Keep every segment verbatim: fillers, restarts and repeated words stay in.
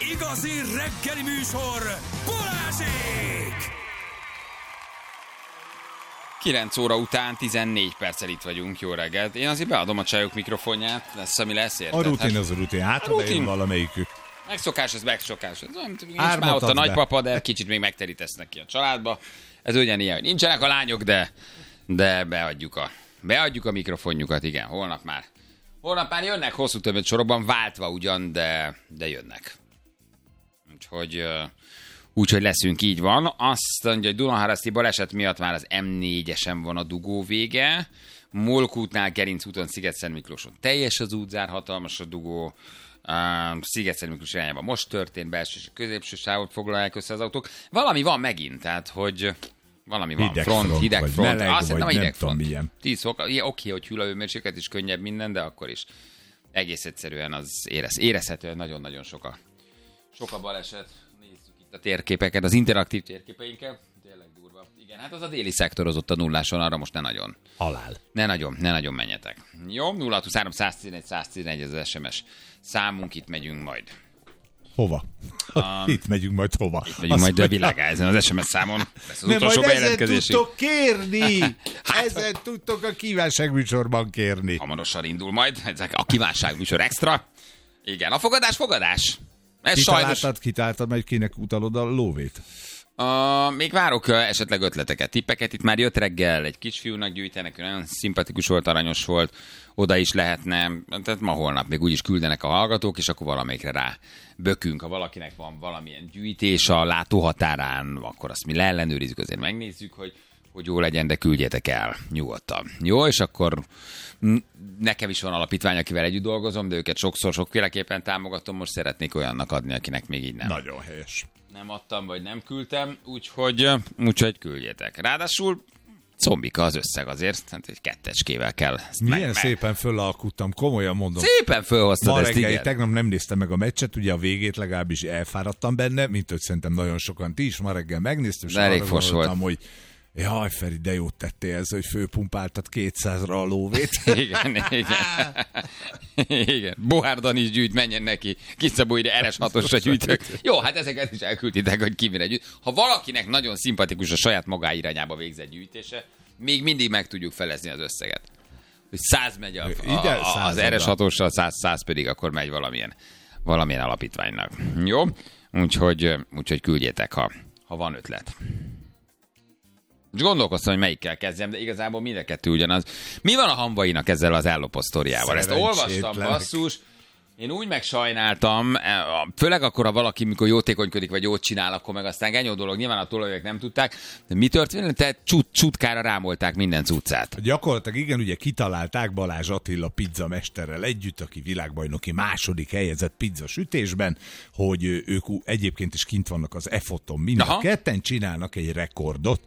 Igazi reggeli műsor, Balázsék! kilenc óra után tizennégy perccel itt vagyunk, jó reggelt. Én azért beadom a csajok mikrofonját, lesz, ami lesz, érted? A rutin az a rutin, hát a rutin. Valamelyikük. Megszokás, ez megszokás. Nincs már ott a nagypapa, de kicsit még megterítesznek ki a családba. Ez ugyanilyen, hogy nincsenek a lányok, de, de beadjuk, a, beadjuk a mikrofonjukat, igen, holnap már. Holnap már jönnek hosszú többet sorokban, váltva ugyan, de, de jönnek. Úgyhogy, úgyhogy leszünk, így van. Azt mondja, hogy Dunaharaszti baleset miatt már az em négyesen van a dugó vége. Molkútnál, Gerinc úton, Sziget-Szent Miklóson teljes az útzár, hatalmas a dugó. Uh, Sziget-Szent Miklós irányában most történt, belső és középső sávot foglalják össze az autók. Valami van megint, tehát hogy valami van. Hideg front, front, hideg front. Meleg, Azt hiszem, a hideg front. tíz fok. Oké, okay, hogy hűl a hőmérséklet is könnyebb minden, de akkor is egész egyszerűen az érez, érezhetően nagyon-nagyon sok a, sok a baleset. Nézzük itt a térképeket, az interaktív térképeinket. Tényleg durva. Igen, hát az a déli szektorozott a nulláson, arra most ne nagyon. Halál. Ne nagyon, ne nagyon menjetek. Jó, nulla huszonhárom száztizenegy száztizenegy ez az es em es számunk, itt megyünk majd. Hova? Um, itt megyünk majd hova? Itt megyünk Azt majd a világá ezen az es em es számon. Ez az nem, utolsó majd bejelentkezésig. ezen tudtok kérni! hát, ezen tudtok a kívánságműsorban kérni. Hamarosan indul majd, ezek a kívánságműsor extra. Igen, a fogadás, fogadás. Ez kitaláltad, sajnos... kitáltad, majd kinek utalod a lóvét? Uh, még várok uh, esetleg ötleteket, tippeket. Itt már jött reggel, egy kisfiúnak gyűjtenek, nagyon szimpatikus volt, aranyos volt, oda is lehetne, tehát ma holnap még úgyis küldenek a hallgatók, és akkor valamelyikre rá bökünk. Ha valakinek van valamilyen gyűjtés a látóhatárán, akkor azt mi leellenőrizzük, azért megnézzük, hogy, hogy jó legyen, de küldjétek el nyugodtan. Jó, és akkor nekem is van alapítvány, akivel együtt dolgozom, de őket sokszor, sokféleképpen támogatom, most szeretnék olyannak adni, akinek még így nem. Nagyon helyes. Nem adtam, vagy nem küldtem, úgyhogy, úgyhogy küldjétek. Ráadásul combika az összeg azért, hát egy kettecskével kell. Milyen meg, szépen fölalkuttam, komolyan mondom. Szépen fölhoztad Ma ezt, reggel, igen. tegnap nem néztem meg a meccset, ugye a végét legalábbis elfáradtam benne, mint hogy szerintem nagyon sokan ti is ma reggel megnéztem, és elég arra fos gondoltam, volt. hogy jaj, Feri, de jót tettél ez, hogy főpumpáltad kétszázra a lóvét. igen, igen. igen. Bohárdan is gyűjt, menjen neki. Kiszabó ide er es hatosra gyűjtök. Jó, hát ezeket is elkülditek, hogy ki mire gyűjt. Ha valakinek nagyon szimpatikus a saját magá irányába végzett gyűjtése, még mindig meg tudjuk felezni az összeget. Hogy száz megy a, a, a, az er es hatossal, száz, száz pedig akkor megy valamilyen, valamilyen alapítványnak. Jó? Úgyhogy, úgyhogy küldjétek, ha, ha van ötlet. És gondolkoztam, hogy melyikkel kezdjem, de igazából mind a kettő ugyanaz. Mi van a Hamvainak ezzel az ellopott sztoriával? Ezt olvastam, basszus. Én úgy megsajnáltam, főleg akkor, ha valaki, mikor jótékonykodik, vagy jót csinál, akkor meg aztán genyó dolog, nyilván a tulajok nem tudták. De mi történt? Tehát csut, csutkára rámolták minden cuccát. Gyakorlatilag igen, ugye kitalálták Balázs Attila pizzamesterrel együtt, aki világbajnoki második helyezett pizza sütésben, hogy ők egyébként is kint vannak az e foton, mind a ketten csinálnak egy rekordot.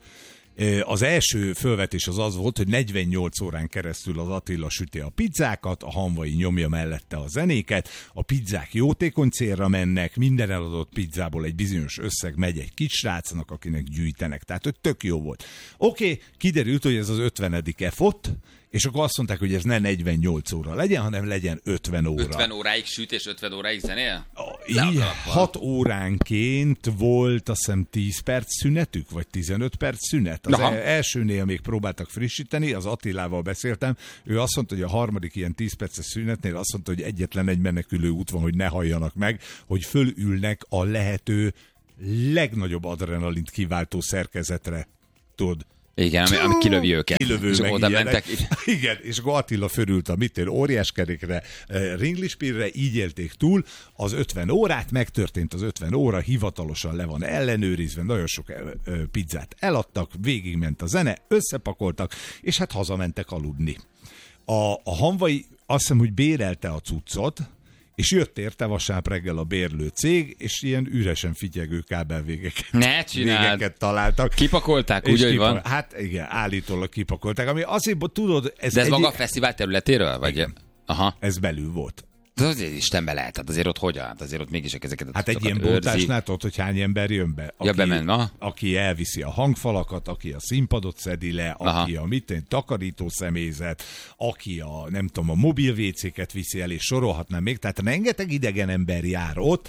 Az első fölvetés az az volt, hogy negyvennyolc órán keresztül az Attila süti a pizzákat, a Hamvai nyomja mellette a zenéket, a pizzák jótékony célra mennek, minden eladott pizzából egy bizonyos összeg megy egy kisrácnak, akinek gyűjtenek, tehát hogy tök jó volt. Oké, okay, kiderült, hogy ez az ötvenedik efot, és akkor azt mondták, hogy ez ne negyvennyolc óra legyen, hanem legyen ötven óra. ötven óráig süt és ötven óráig zenél? Így, hat óránként volt azt hiszem tíz perc szünetük, vagy tizenöt perc szünet. Az Aha. elsőnél még próbáltak frissíteni, az Attilával beszéltem, ő azt mondta, hogy a harmadik ilyen tíz perces szünetnél azt mondta, hogy egyetlen egy menekülő út van, hogy ne halljanak meg, hogy fölülnek a lehető legnagyobb adrenalint kiváltó szerkezetre. Tudod? Igen, ami, ami kilövi őket. Kilövő és oda mentek. Igen, és akkor Attila fölült a mitől óriáskerékre, ringlispírre, így élték túl az ötven órát, megtörtént az ötven óra, hivatalosan le van ellenőrizve, nagyon sok pizzát eladtak, végigment a zene, összepakoltak, és hát hazamentek aludni. A, a Hamvai azt hiszem, hogy bérelte a cuccot, és jött érte vasárnap reggel a bérlő cég, és ilyen üresen fityegő kábelvégeket ne csináld. találtak. Kipakolták, úgy, hogy van? Hát igen, állítólag kipakolták. Ami azért, tudod... Ez De ez egy... maga a fesztivál területéről? Vagy... Igen. Aha. Ez belül volt. De azért Istenbe lehet, hát azért ott hogyan? Hát azért ott mégis ezeket a Hát egy ilyen bontásnál tudod, hogy hány ember jön be. Aki, ja, bemen, na? Aki elviszi a hangfalakat, aki a színpadot szedi le, aki Aha. a mitén takarító személyzet, aki a nem tudom, a mobil vécéket viszi el, és sorolhatnám még. Tehát rengeteg idegen ember jár ott,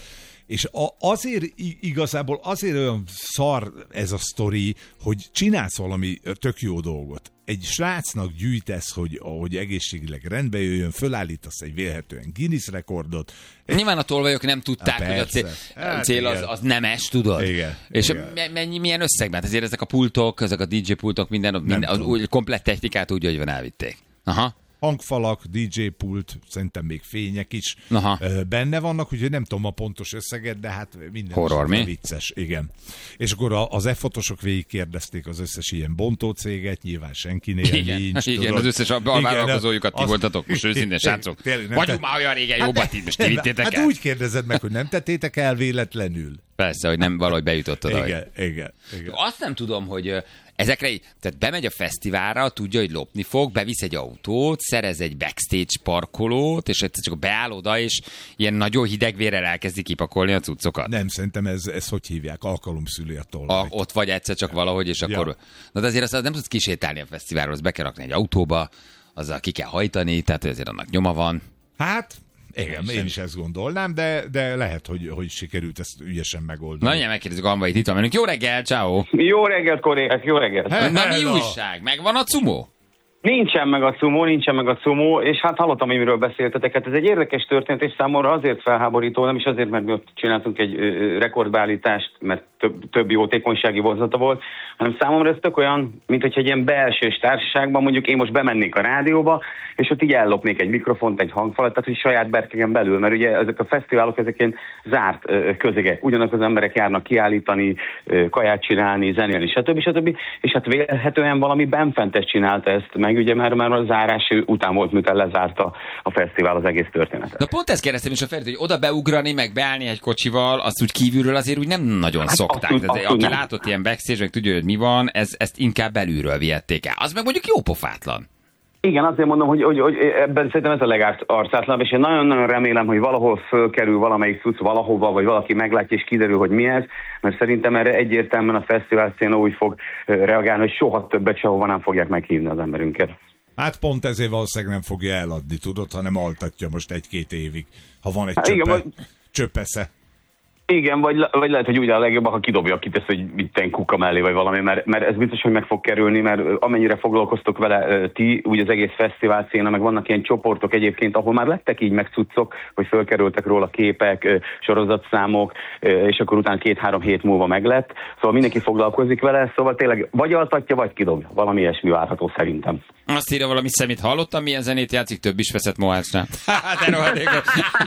És a, azért igazából azért olyan szar ez a sztori, hogy csinálsz valami tök jó dolgot. Egy srácnak gyűjtesz, hogy, hogy egészségileg rendbe jöjjön, fölállítasz egy vélhetően Guinness rekordot. Nyilván a tolvajok nem tudták, Há, hogy a cél, hát, cél az, az nemes, tudod? Igen, és igen. mennyi, milyen összegben? Ezért ezek a pultok, ezek a dé dzsé pultok, minden, minden az úgy, komplett technikát úgy, hogy van, elvitték. Aha. Hangfalak, dé dzsé pult, szerintem még fények is Aha. benne vannak, úgyhogy nem tudom a pontos összeget, de hát minden horror, mi? Vicces, igen. És akkor az e-fotosok végig kérdezték az összes ilyen bontó céget, nyilván senkinél igen, nincs. igen, tudod. az összes alvállalkozójukat ti az... voltatok, most őszintén, srácok. Vagyunk már olyan régen jobbat itt, most ti vittétek hát el. úgy kérdezed meg, hogy nem tettétek el véletlenül. Persze, hogy nem valahogy bejutottad. Igen, ahogy. igen, igen. Azt nem tudom, hogy ezekre, tehát bemegy a fesztiválra, tudja, hogy lopni fog, bevisz egy autót, szerez egy backstage parkolót, és egyszer csak beáll oda, és ilyen nagyon hidegvérrel elkezdi kipakolni a cuccokat. Nem, szerintem ez, ez hogy hívják, alkalomszüli a tolvaj. Ott vagy egyszer csak valahogy, és akkor... Ja. Na de azért azt nem tudsz kisétálni a fesztiválról, azt be kell rakni egy autóba, azzal ki kell hajtani, tehát azért annak nyoma van. Hát... Igen, én is ezt gondolnám, de, de lehet, hogy, hogy sikerült ezt ügyesen megoldani. Na, mindjárt megkérdezzük Almait, itt van velünk. Jó reggel, ciao. Jó reggelt, kollégák, jó reggelt! He- Na, mi Hello. újság? Megvan a cumó? Nincsen meg a szumó, nincsen meg a szumó, és hát hallottam, amiről beszéltetek. Hát ez egy érdekes történet, és számomra azért felháborító, nem is azért, mert mi ott csináltunk egy ö, rekordbeállítást, mert több, több jótékonysági vonzata volt, hanem számomra ez tök olyan, mint hogyha egy ilyen belsős társaságban, mondjuk én most bemennék a rádióba, és ott így ellopnék egy mikrofont, egy hangfalat, tehát hogy saját berkegen belül, mert ugye ezek a fesztiválok, ezek ilyen zárt ö, közegek. Ugyanak az emberek járnak kiállítani, ö, kaját csinálni, zenélni, stb. stb. És hát vélhetően valami benfentes csinálta ezt, meg ugye már, már a zárás után volt, miután lezárta a fesztivál az egész történetet. Na pont ezt kérdeztem is a Ferit, hogy oda beugrani, meg beállni egy kocsival, azt úgy kívülről azért úgy nem nagyon hát szokták. Abszolút, De abszolút aki nem. látott ilyen backstage, meg tudja, hogy mi van, ez, ezt inkább belülről vihették el. Az meg mondjuk jó pofátlan. Igen, azért mondom, hogy, hogy, hogy ebben szerintem ez a legarcátlanabb, és én nagyon-nagyon remélem, hogy valahol fölkerül valamelyik cucc valahova, vagy valaki meglátja, és kiderül, hogy mi ez, mert szerintem erre egyértelműen a fesztivál széna úgy fog reagálni, hogy soha többet sehova nem fogják meghívni az emberünket. Hát pont ezért valószínűleg nem fogja eladni, tudod, hanem altatja most egy-két évig, ha van egy Hát csöpe, igen, vagy- csöpesze. Igen, vagy, le- vagy lehet, hogy úgy a legjobb, ha kidobja, kitesz, hogy itt egy kuka mellé, vagy valami, mert, mert ez biztos, hogy meg fog kerülni, mert amennyire foglalkoztok vele ö, ti, úgy az egész fesztivál széna, meg vannak ilyen csoportok egyébként, ahol már lettek így meg cuccok, hogy fölkerültek róla képek, ö, sorozatszámok, ö, és akkor utána két-három hét múlva meglett. Szóval mindenki foglalkozik vele, szóval tényleg vagy altatja, vagy kidobja. Valami ilyesmi várható szerintem. Azt írja valami szemét, hallottam, milyen zenét játszik, több is veszett Mohácsnál. Hát, de rohadékos.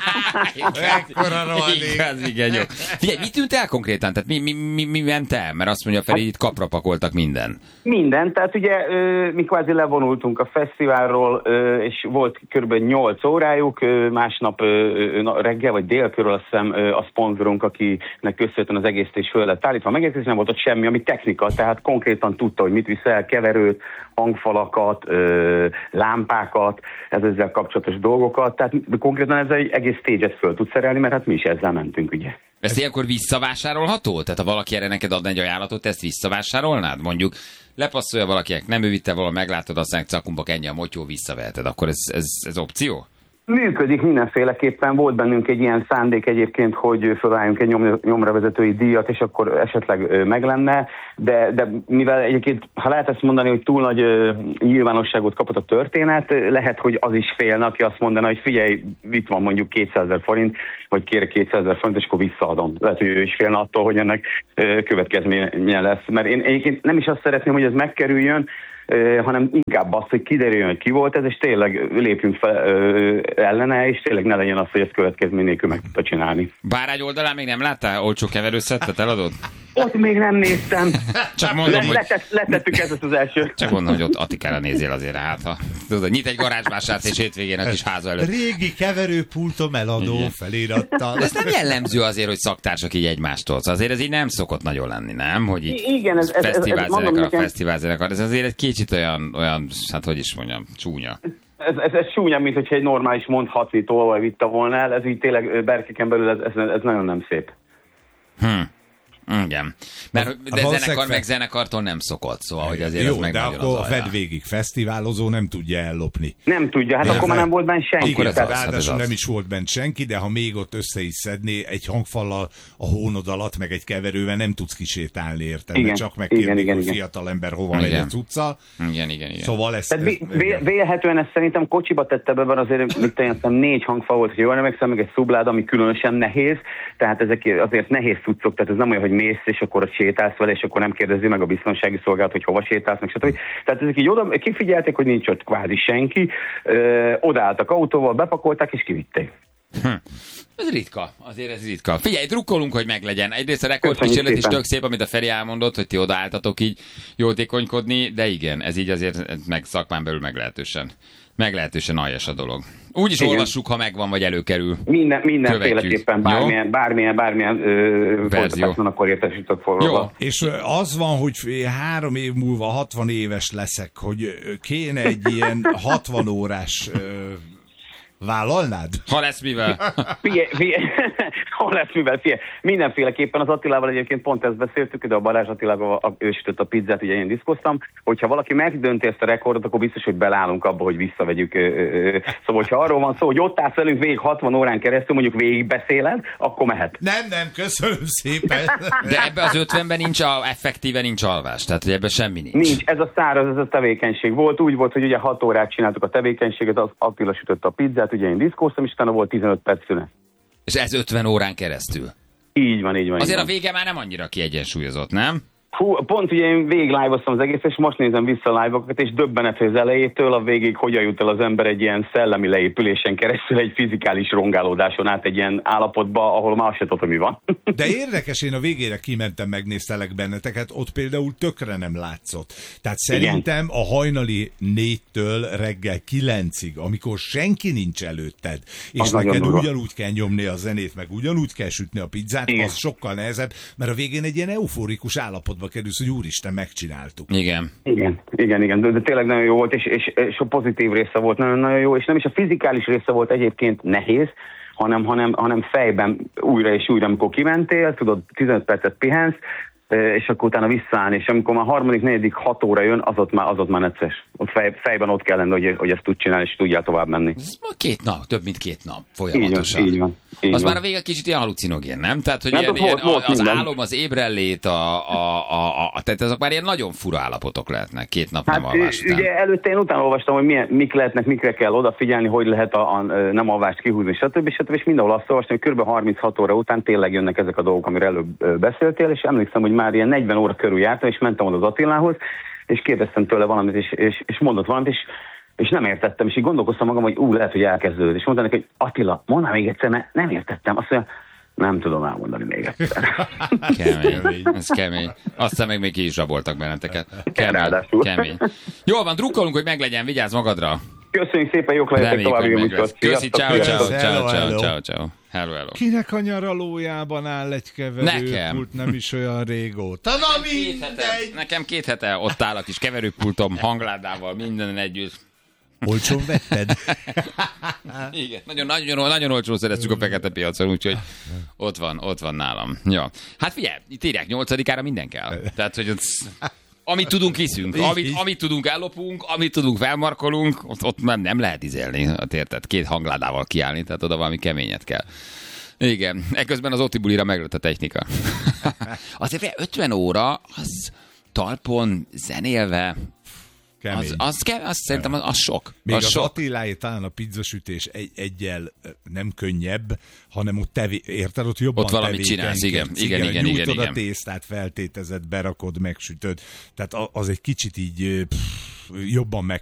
Ekkora rohadék. Igaz, igen, jó. Figyelj, mi tűnt el konkrétan? Tehát mi, mi, mi, mi ment el? Mert azt mondja Feri, itt kapra pakoltak minden. Minden, tehát ugye ö, mi kvázi levonultunk a fesztiválról, ö, és volt kb. nyolc órájuk, ö, másnap ö, ö, reggel vagy dél körül azt hiszem ö, a szponzorunk, akinek köszönhetően az egész is föl lett állítva, megérkezni, nem volt ott semmi, ami technika, tehát konkrétan tudta, hogy mit viszel, keverőt, hangfalakat, ö, lámpákat, ez ezzel kapcsolatos dolgokat, tehát konkrétan ez egy egész stage-et föl tud szerelni, mert hát mi is ezzel mentünk, ugye. Ezt ilyenkor visszavásárolható? Tehát ha valaki erre neked adna egy ajánlatot, te ezt visszavásárolnád? Mondjuk lepasszolja valakinek, nem ő vitte valahol, meglátod, aztán cakumpak ennyi a motyó, visszaveheted. Akkor ez, ez, ez opció? Működik mindenféleképpen, volt bennünk egy ilyen szándék egyébként, hogy fölálljunk egy nyom, nyomravezetői díjat, és akkor esetleg meg lenne, de, de mivel egyébként, ha lehet ezt mondani, hogy túl nagy nyilvánosságot kapott a történet, lehet, hogy az is félne, aki azt mondaná, hogy figyelj, itt van mondjuk kétszázezer forint, vagy kérek kétszázezer forint, és akkor visszaadom. Lehet, hogy ő is félne attól, hogy ennek következménye lesz. Mert én egyébként nem is azt szeretném, hogy ez megkerüljön, Uh, hanem inkább azt, hogy kiderüljön, hogy ki volt ez, és tényleg lépjünk fel uh, ellene, és tényleg ne legyen az, hogy ezt következmény nélkül meg tudta csinálni. Bárágy oldalán még nem láttál? Olcsó keverőszettet eladod? Ott még nem néztem. Csak mondom, Le, hogy... letett, letettük ezt az első. Csak mondom, hogy ott Attikára nézzél azért, hát ha... Tudod, nyit egy garázsvásárt, és hétvégén a kis háza előtt. Régi keverőpultom eladó Igen. felirattal. De ez nem jellemző azért, hogy szaktársak így egymástól. Szóval azért ez így nem szokott nagyon lenni, nem? Hogy így Igen, ez- ez- ez- ez fesztiválzenekar mondom a nekem- fesztiválzenekar. Ez azért egy kicsit olyan, olyan, hát hogy is mondjam, csúnya. Ez, ez, ez súlya, mint hogyha egy normális mondhatni tolvaj vitte volna el, ez így tényleg berkeken belül, ez, ez, ez nagyon nem szép. Hm. Igen. Mert de zenekar meg zenekartól nem szokott, szóval, hogy azért jó, az meg de nagyon akkor az vedd végig, fesztiválozó nem tudja ellopni. Nem tudja, hát akkor már nem volt benne senki. Igen, az az, ráadásul az az. nem is volt bent senki, de ha még ott össze is szedné egy hangfallal a hónod alatt, meg egy keverővel nem tudsz kisétálni, érted? Igen, Csak megkérni, igen, igen, hogy igen. fiatal ember hova megy a cuccal. Igen, igen, igen. Szóval ezt... Tehát ezt vé- vé- vélhetően ezt szerintem kocsiba tette be, van azért, mit tenni, négy hangfal volt, hogy jól emlékszem, meg egy szublád, ami különösen nehéz, tehát ezek azért nehéz cuccok, tehát ez nem olyan, hogy mész, és akkor ott sétálsz vele, és akkor nem kérdezi meg a biztonsági szolgálat, hogy hova sétálsz, meg stb. Tehát ezek így oda, kifigyelték, hogy nincs ott kvázi senki, ö, odaálltak autóval, bepakolták, és kivitték. Hm. Ez ritka, azért ez ritka. Figyelj, drukkolunk, hogy meglegyen. Egyrészt a rekordkísérlet is tök szép, amit a Feri elmondott, hogy ti odaálltatok így jótékonykodni, de igen, ez így azért meg szakmán belül meglehetősen, meglehetősen aljas a dolog. Úgy is olvassuk, ha megvan, vagy előkerül. Minden, mindenféleképpen bármilyen, bármilyen, bármilyen ö, folytatás van, akkor értesítök forróba. És az van, hogy három év múlva hatvan éves leszek, hogy kéne egy ilyen hatvan órás... Ö, vállalnád? Ha lesz mivel. Figyelj, figyelj, ha lesz mivel, figyelj. Mindenféleképpen az Attilával egyébként pont ezt beszéltük, de a Balázs Attilával ő sütött a pizzát, ugye én diszkoztam, hogyha valaki megdönti ezt a rekordot, akkor biztos, hogy belállunk abba, hogy visszavegyük. Szóval, hogyha arról van szó, hogy ott állsz velünk végig hatvan órán keresztül, mondjuk végig beszéled, akkor mehet. Nem, nem, köszönöm szépen. De ebbe az ötvenben nincs, a, effektíve nincs alvás, tehát hogy ebben semmi nincs. Nincs, ez a száraz, ez a tevékenység volt. Úgy volt, hogy ugye hat órát csináltuk a tevékenységet, az Attila sütött a pizzát, ugye én diszkóztam, és utána volt tizenöt perc szünet. És ez ötven órán keresztül. Így van, így van. Azért így a van. vége már nem annyira kiegyensúlyozott, nem? Hú, pont ugye én végig live-oztam az egész, és most nézem vissza a live-okat, és döbbenet, hogy az elejétől a végig hogyan jut el az ember egy ilyen szellemi leépülésen keresztül, egy fizikális rongálódáson át egy ilyen állapotba, ahol már se tudom, mi van. De érdekes, én a végére kimentem, megnéztelek benneteket, ott például tökre nem látszott. Tehát szerintem a hajnali négytől reggel kilencig, amikor senki nincs előtted, és az neked durva. ugyanúgy kell nyomni a zenét, meg ugyanúgy kell sütni a pizzát, Igen. az sokkal nehezebb, mert a végén egy ilyen euforikus állapotba kerülsz, hogy úristen, megcsináltuk. Igen. Igen, igen, igen, de, de tényleg nagyon jó volt, és, és, és a pozitív része volt nagyon-nagyon jó, és nem is a fizikális része volt egyébként nehéz, hanem, hanem, hanem fejben újra és újra, amikor kimentél, tudod, tizenöt percet pihensz, és akkor utána visszaállni, és amikor már harmadik, negyedik, hat óra jön, az ott már, az ott már necces. Ott fej, fejben ott kell lenni, hogy, hogy ezt tud csinálni, és tudjál tovább menni. Ez ma két nap, több mint két nap folyamatosan. Így van, így van. Így az van. már a vége kicsit ilyen halucinogén, nem? Tehát, hogy Nem, ilyen, ott volt- ilyen, volt az minden. álom, az ébrenlét, a, a, a, a, tehát azok már ilyen nagyon fura állapotok lehetnek, két nap nem Hát alvás után. ugye előtte én utána olvastam, hogy milyen, mik lehetnek, mikre kell odafigyelni, hogy lehet a, a nem alvást kihúzni, stb. stb. És mindenhol azt olvastam, hogy kb. harminchat óra után tényleg jönnek ezek a dolgok, amiről előbb ö, beszéltél, és emlékszem, hogy már ilyen negyven óra körül jártam, és mentem oda az Attilához, és kérdeztem tőle valamit, és, és, és mondott valamit, és, és nem értettem, és így gondolkoztam magam, hogy ú, lehet, hogy elkezdődött. És mondta neki, hogy Attila, mondd még egyszer, mert nem értettem. Azt mondja, nem tudom elmondani még egyszer. Kemény, ez kemény. Aztán meg még ki is raboltak benneteket. Kemény, Ráadásul. kemény. Jól van, drukkolunk, hogy meglegyen, vigyázz magadra. Köszönjük szépen, jók legyetek Reméljük, további hogy meg műsort. lesz. Köszi, ciao, Sziasztok. ciao, Hello, ciao, hello. ciao, ciao, ciao. Hello, hello. Kinek a nyaralójában áll egy keverőpult, Nekem. nem is olyan régóta. Na Két hete, mindegy! nekem két hete ott áll a kis keverőpultom, hangládával, mindenen együtt. Olcsón vetted? Igen, nagyon, nagyon, nagyon olcsón szereztük a fekete piacon, úgyhogy ott van, ott van nálam. Ja. Hát figyelj, itt írják, nyolcadikára minden kell. Tehát, hogy ott, amit tudunk, viszünk. Amit, amit tudunk, ellopunk, amit tudunk, felmarkolunk, ott, ott nem, nem lehet izelni, érted? Két hangládával kiállni, tehát oda valami keményet kell. Igen, ekközben az Otti bulira meglett a technika. Azért figyelj, ötven óra, az talpon, zenélve, Kemény. az, az, kemény, az szerintem az, az sok. Még az az sok. Attiláé talán a pizzasütés egy, egyel nem könnyebb, hanem ott tevé, érted, ott jobban Ott valamit csinálsz, igen, tevékenykedsz. igen, igen, igen, Nyújtod igen. a tésztát, feltétezed, berakod, megsütöd. Tehát az egy kicsit így pff, jobban meg